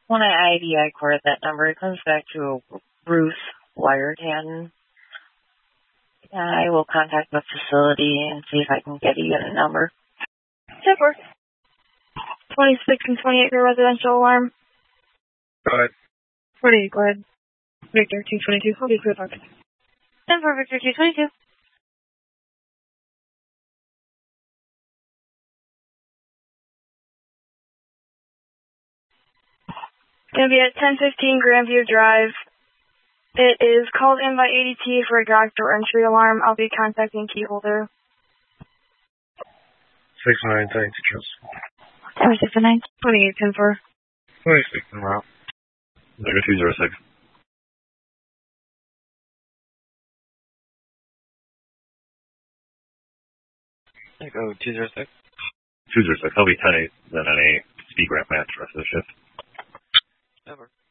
When I IDI cord that number, it comes back to a Ruth Wiretan. I will contact the facility and see if I can get a unit number. 10-4. 26 and 28 for residential alarm. Go ahead. 48, go ahead. Victor 222, I'll be clear talk. 10-4, Victor 222. Gonna be at 1015 Grandview Drive. It is called in by ADT for a garage door entry alarm. I'll be contacting key holder. 69, thanks, Trust. 769. 28, 10-4. 26 en route. Negative 206. Echo 206. 206. I'll be 10-8, then an 8 speed ramp match rest of the shift. Over.